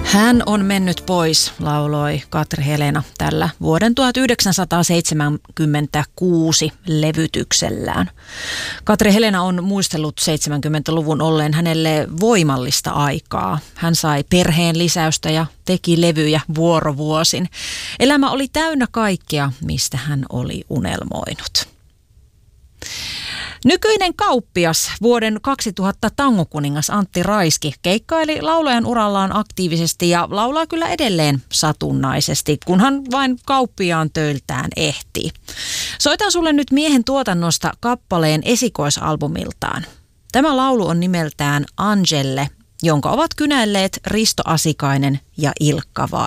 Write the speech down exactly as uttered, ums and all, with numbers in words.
Hän on mennyt pois, lauloi Katri Helena tällä vuoden tuhatyhdeksänsataaseitsemänkymmentäkuusi levytyksellään. Katri Helena on muistellut seitsemänkymmentäluvun olleen hänelle voimallista aikaa. Hän sai perheen lisäystä ja teki levyjä vuorovuosin. Elämä oli täynnä kaikkea, mistä hän oli unelmoinut. Nykyinen kauppias, vuoden kaksituhatta tangokuningas Antti Raiski keikkaili laulajan urallaan aktiivisesti ja laulaa kyllä edelleen satunnaisesti, kunhan vain kauppiaan töiltään ehtii. Soitan sulle nyt miehen tuotannosta kappaleen esikoisalbumiltaan. Tämä laulu on nimeltään Angelle, jonka ovat kynälleet Risto Asikainen ja Ilkka Vai.